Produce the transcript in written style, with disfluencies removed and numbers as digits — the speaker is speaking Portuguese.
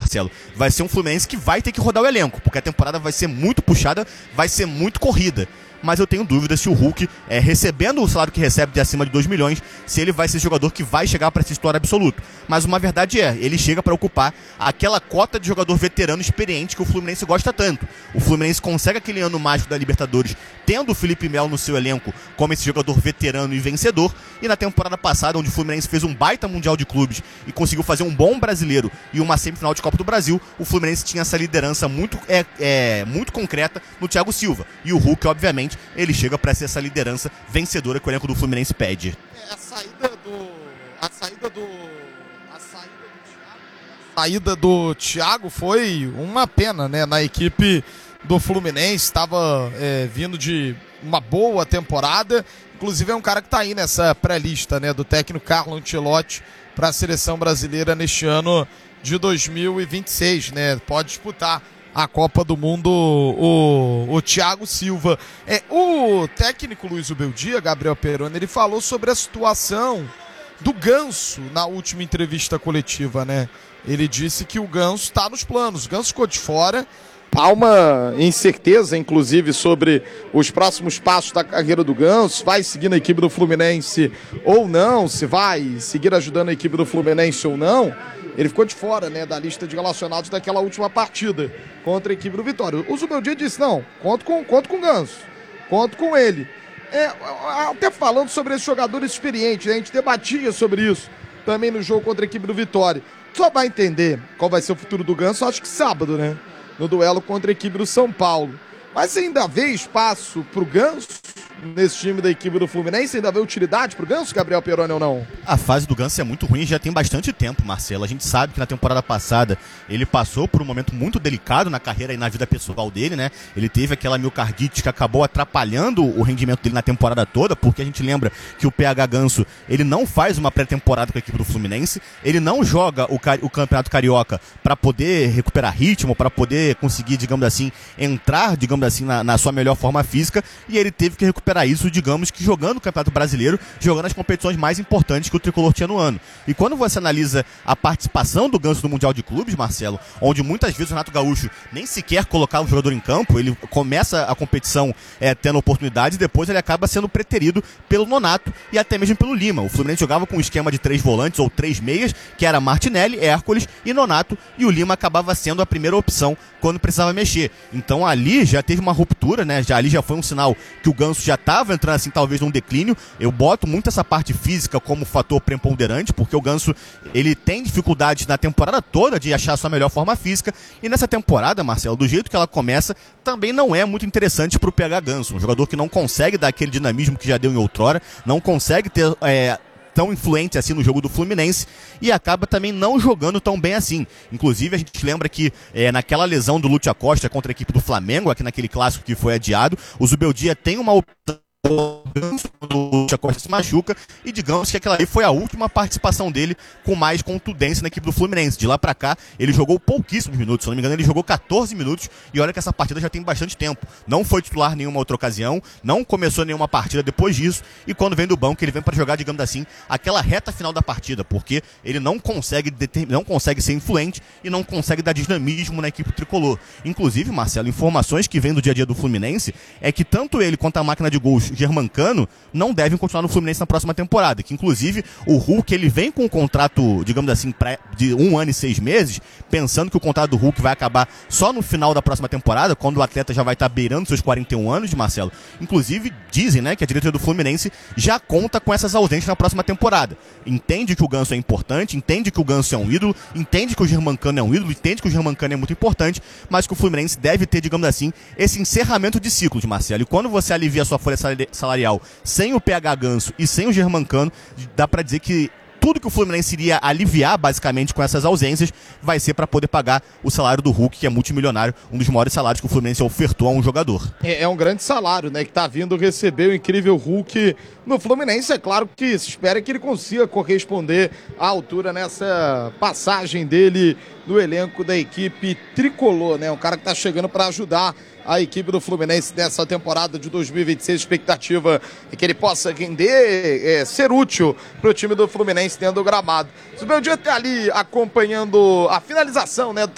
Marcelo, vai ser um Fluminense que vai ter que rodar o elenco, porque a temporada vai ser muito puxada, vai ser muito corrida. Mas eu tenho dúvidas se o Hulk, recebendo o salário que recebe de acima de 2 milhões, se ele vai ser jogador que vai chegar para ser titular absoluto. Mas uma verdade ele chega para ocupar aquela cota de jogador veterano experiente que o Fluminense gosta tanto. O Fluminense consegue aquele ano mágico da Libertadores, tendo o Felipe Melo no seu elenco como esse jogador veterano e vencedor, e na temporada passada, onde o Fluminense fez um baita Mundial de Clubes e conseguiu fazer um bom brasileiro e uma semifinal de Copa do Brasil, o Fluminense tinha essa liderança muito concreta no Thiago Silva. E o Hulk, obviamente, ele chega para ser essa liderança vencedora que o elenco do Fluminense pede. A saída do Thiago foi uma pena, né? Na equipe do Fluminense, estava vindo de uma boa temporada. Inclusive é um cara que está aí nessa pré-lista, né, do técnico Carlo Ancelotti para a seleção brasileira neste ano de 2026, né? Pode disputar a Copa do Mundo o Thiago Silva. O técnico Luiz Ubeldia, Gabriel Peroni, ele falou sobre a situação do Ganso na última entrevista coletiva, né? Ele disse que o Ganso está nos planos, o Ganso ficou de fora. Há uma incerteza, inclusive, sobre os próximos passos da carreira do Ganso, vai seguir na equipe do Fluminense ou não, se vai seguir ajudando a equipe do Fluminense ou não. Ele ficou de fora, né, da lista de relacionados daquela última partida contra a equipe do Vitória. O Zubeldia disse, não, conto com o Ganso, conto com ele. Até falando sobre esse jogador experiente, né, a gente debatia sobre isso também no jogo contra a equipe do Vitória. Só vai entender qual vai ser o futuro do Ganso, acho que sábado, né, no duelo contra a equipe do São Paulo. Mas você ainda vê espaço pro Ganso nesse time da equipe do Fluminense? Ainda vê utilidade pro Ganso, Gabriel Peroni, ou não? A fase do Ganso é muito ruim, já tem bastante tempo, Marcelo. A gente sabe que na temporada passada ele passou por um momento muito delicado na carreira e na vida pessoal dele, né? Ele teve aquela miocardite que acabou atrapalhando o rendimento dele na temporada toda, porque a gente lembra que o PH Ganso, ele não faz uma pré-temporada com a equipe do Fluminense, ele não joga o Campeonato Carioca para poder recuperar ritmo, para poder conseguir, digamos assim, entrar, digamos assim, na sua melhor forma física, e ele teve que recuperar isso, digamos que jogando o Campeonato Brasileiro, jogando as competições mais importantes que o Tricolor tinha no ano. E quando você analisa a participação do Ganso no Mundial de Clubes, Marcelo, onde muitas vezes o Renato Gaúcho nem sequer colocava o jogador em campo, ele começa a competição tendo oportunidades e depois ele acaba sendo preterido pelo Nonato e até mesmo pelo Lima. O Fluminense jogava com um esquema de 3 volantes ou 3 meias, que era Martinelli, Hércules e Nonato, e o Lima acabava sendo a primeira opção quando precisava mexer. Então ali já teve uma ruptura, né? Ali já foi um sinal que o Ganso já estava entrando assim talvez num declínio. Eu boto muito essa parte física como fator preponderante, porque o Ganso, ele tem dificuldades na temporada toda de achar a sua melhor forma física, e nessa temporada, Marcelo, do jeito que ela começa, também não é muito interessante pro PH Ganso, um jogador que não consegue dar aquele dinamismo que já deu em outrora, não consegue ter tão influente assim no jogo do Fluminense e acaba também não jogando tão bem assim. Inclusive a gente lembra que naquela lesão do Lúcio Acosta contra a equipe do Flamengo, aqui naquele clássico que foi adiado, o Zubeldia tem uma opção quando o Lúcio Acosta se machuca, e digamos que aquela aí foi a última participação dele com mais contundência na equipe do Fluminense. De lá pra cá, ele jogou pouquíssimos minutos, se não me engano ele jogou 14 minutos, e olha que essa partida já tem bastante tempo. Não foi titular em nenhuma outra ocasião, não começou nenhuma partida depois disso, e quando vem do banco ele vem pra jogar, digamos assim, aquela reta final da partida, porque ele não consegue ser influente e não consegue dar dinamismo na equipe tricolor. Inclusive, Marcelo, informações que vêm do dia a dia do Fluminense é que tanto ele quanto a máquina de gols Germancano não devem continuar no Fluminense na próxima temporada, que inclusive o Hulk, ele vem com um contrato, digamos assim, de 1 ano e 6 meses, pensando que o contrato do Hulk vai acabar só no final da próxima temporada, quando o atleta já vai estar beirando seus 41 anos, Marcelo. Inclusive dizem, né, que a diretoria do Fluminense já conta com essas ausências na próxima temporada. Entende que o Ganso é importante, entende que o Ganso é um ídolo, entende que o Germancano é um ídolo, entende que o Germancano é muito importante, mas que o Fluminense deve ter, digamos assim, esse encerramento de ciclos, Marcelo. E quando você alivia a sua folha salarial sem o PH Ganso e sem o Germancano, dá pra dizer que tudo que o Fluminense iria aliviar, basicamente, com essas ausências, vai ser para poder pagar o salário do Hulk, que é multimilionário, um dos maiores salários que o Fluminense ofertou a um jogador. É um grande salário, né, que tá vindo receber o incrível Hulk no Fluminense. É claro que se espera que ele consiga corresponder à altura nessa passagem dele no elenco da equipe tricolor, né? Um cara que tá chegando para ajudar a equipe do Fluminense nessa temporada de 2026. A expectativa é que ele possa render, ser útil para o time do Fluminense dentro do gramado. O meu dia tá ali acompanhando a finalização, né,